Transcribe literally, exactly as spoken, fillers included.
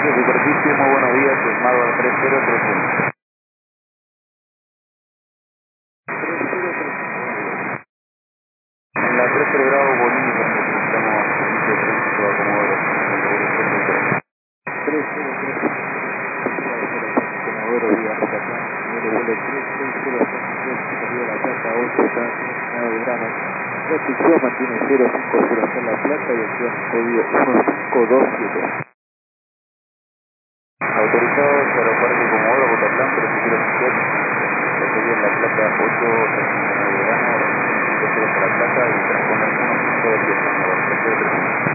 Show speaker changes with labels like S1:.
S1: servicio de superficie, muy buenos días, estimado tres cero tres uno. En la tres cero Bravo Bolívar necesitamos servicio de tránsito a Comodoro.
S2: tres cero tres Comodoro, vía Rocatlán, número vuelo tres seis cero tres, salida de La Plata, ocho, está terminado de verano. Restricción mantiene cero cinco cero hasta La Plata y acción código uno cinco dos siete.
S1: Autorizado para Parque Comodoro, Rocatlán, tres cero siete. La salida en La Plata ocho, terminado de verano, cinco cero para La Plata y transponder uno cinco dos siete.